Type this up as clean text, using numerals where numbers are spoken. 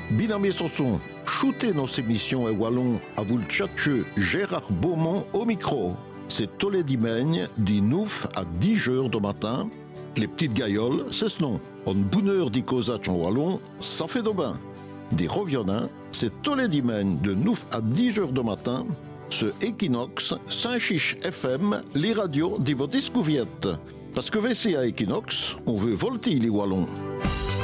Binamé Sanson, shootez nos émissions et wallon à vous le tchatcheux Gérard Beaumont au micro. C'est tous les dimanches, du 9 à 10 heures du matin. Les petites gailloles, c'est ce nom. En bonne heure d'Icosach en wallon, ça fait de bain. Des reviennants, c'est tous les dimanches de 9 à 10 heures du matin. Ce Equinox, Saint-Chiche FM, les radios de votre discouviette. Parce que VC à Equinox, on veut volter les wallons.